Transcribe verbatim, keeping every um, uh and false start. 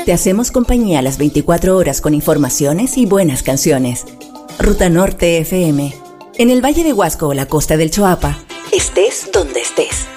Te hacemos compañía a las veinticuatro horas con informaciones y buenas canciones. Ruta Norte F M. En el Valle de Huasco o la costa del Choapa, estés donde estés.